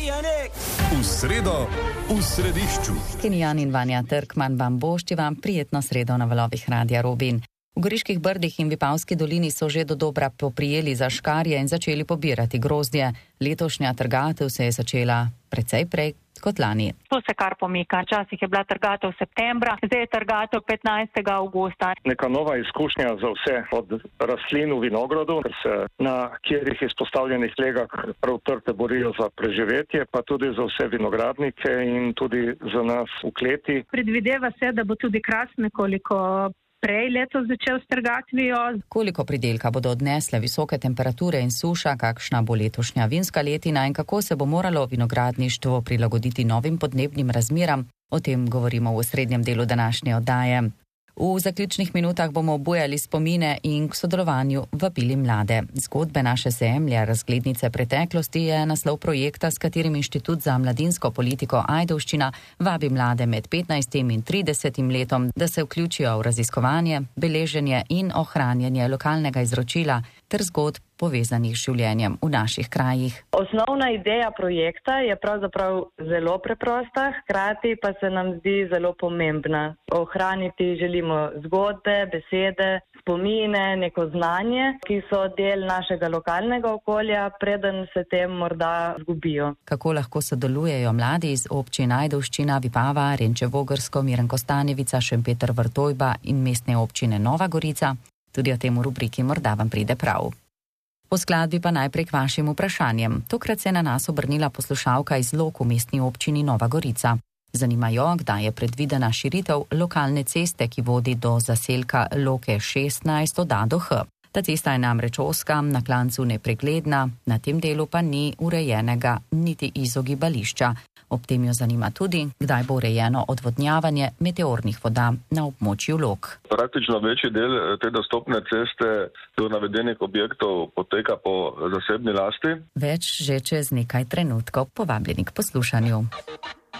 V sredo, v središču. Kenjan in Vanja Trkman vam boščivam prijetno sredo na valovih Radia Rubin. V Goriških brdih in Vipavski dolini so že dodobra poprijeli za škarje in začeli pobirati grozdje. Letošnja trgatev se je začela precej prej kot lani. To se kar pomika. Včasih je bila trgatev septembra, zdaj je trgatev 15. avgusta. Neka nova izkušnja za vse od rastlin v vinogradu, ker se na kjerih izpostavljenih legah prav trte borijo za preživetje, pa tudi za vse vinogradnike in tudi za nas v kleti. Predvideva se, da bo tudi kras nekoliko prej letos začel s trgatvijo. Koliko pridelka bodo odnesle visoke temperature in suša, kakšna bo letošnja vinska letina in kako se bo moralo vinogradništvo prilagoditi novim podnebnim razmeram, o tem govorimo v osrednjem delu današnje oddaje. V zaključnih minutah bomo obujali spomine in k sodelovanju vabili mlade. Zgodbe naše zemlje, razglednice preteklosti je naslov projekta, s katerim Inštitut za mladinsko politiko Ajdovščina vabi mlade med 15 in 30 letom, da se vključijo v raziskovanje, beleženje in ohranjanje lokalnega izročila ter zgodb povezanih z življenjem v naših krajih. Osnovna ideja projekta je pravzaprav zelo preprosta, hkrati pa se nam zdi zelo pomembna. Ohraniti želimo zgodbe, besede, spomine, neko znanje, ki so del našega lokalnega okolja, preden se tem morda zgubijo. Kako lahko sodelujejo mladi iz občin Ajdovščina, Vipava, Renče-Vogrsko, Miren-Kostanjevica, Šempeter-Vrtojba in mestne občine Nova Gorica? Tudi o tem v rubriki Morda vam pride prav. Po skladbi pa najprej k vašim vprašanjem. Tokrat se je na nas obrnila poslušalka iz Lok v mestni občini Nova Gorica. Zanima jo, kdaj je predvidena širitev lokalne ceste, ki vodi do zaselka Loke 16 od A do H. Ta cesta je namreč ozka, na klancu nepregledna, na tem delu pa ni urejenega niti izogibališča. Ob tem jo zanima tudi, kdaj bo urejeno odvodnjavanje meteornih voda na območju Lok. Praktično večji del te dostopne ceste do navedenih objektov poteka po zasebni lasti. Več že čez nekaj trenutkov, povabljeni k poslušanju.